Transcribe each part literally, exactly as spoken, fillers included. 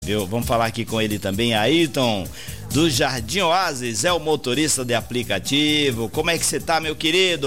Viu? Vamos falar aqui com ele também, Ayrton, do Jardim Oásis, é o motorista de aplicativo. Como é que você tá, meu querido?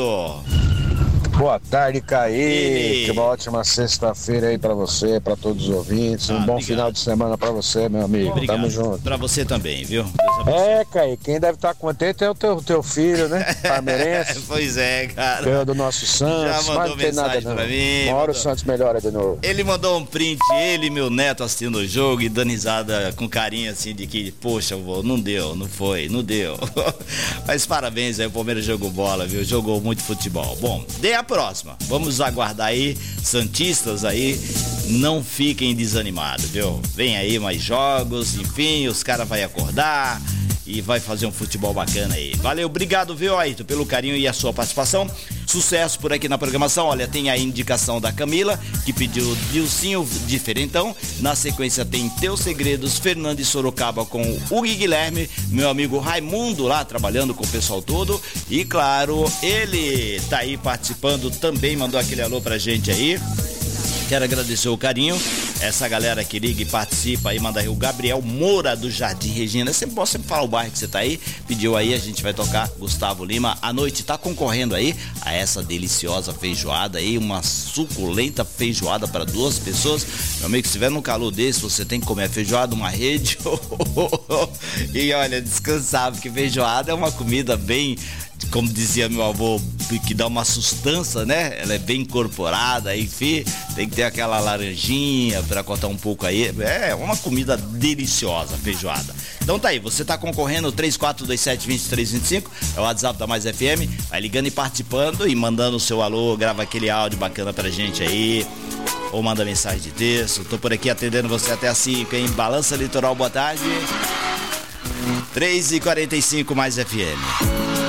Boa tarde, Kaique. E... uma ótima sexta-feira aí pra você, pra todos os ouvintes. Ah, um bom obrigado. Final de semana pra você, meu amigo. Obrigado. Tamo junto. Pra você também, viu? É, Kaique, quem deve estar contente é o teu, teu filho, né? Palmeirense. Pois é, cara. Ganhou do nosso Santos. Já mandou mas não tem mensagem nada, pra não. mim. Uma hora mandou... o Santos melhora de novo. Ele mandou um print, ele e meu neto assistindo o jogo e dando risada com carinho assim de que, poxa, vô, não deu, não foi, não deu. Mas parabéns aí, o Palmeiras jogou bola, viu? Jogou muito futebol. Bom, dê a próxima. Vamos Vamos aguardar aí, santistas aí, não fiquem desanimados, viu? Vem aí mais jogos, enfim, os caras vão acordar e vai fazer um futebol bacana aí. Valeu, obrigado, viu, Ayrton, pelo carinho e a sua participação. Sucesso por aqui na programação. Olha, tem a indicação da Camila, que pediu Dilcinho Diferentão. Na sequência tem Teus Segredos, Fernando e Sorocaba com o Guilherme, meu amigo Raimundo lá trabalhando com o pessoal todo. E claro, ele tá aí participando também, mandou aquele alô pra gente aí. Quero agradecer o carinho, essa galera que liga e participa aí, manda aí o Gabriel Moura do Jardim Regina. Sempre posso sempre falar o bairro que você tá aí, pediu aí, a gente vai tocar Gustavo Lima. À noite tá concorrendo aí a essa deliciosa feijoada aí, uma suculenta feijoada para duas pessoas. Meu amigo, se tiver num calor desse, você tem que comer feijoada, uma rede. E olha, descansar, porque feijoada é uma comida bem, como dizia meu avô, que dá uma sustância, né? Ela é bem incorporada, enfim, tem que ter aquela laranjinha para cortar um pouco aí. É uma comida deliciosa, feijoada. Então tá aí, você tá concorrendo, três quatro dois sete, dois três dois cinco, é o WhatsApp da Mais F M, vai ligando e participando e mandando o seu alô, grava aquele áudio bacana pra gente aí, ou manda mensagem de texto. Tô por aqui atendendo você até às cinco, hein? Balança Litoral, boa tarde. três e quarenta e cinco, Mais F M.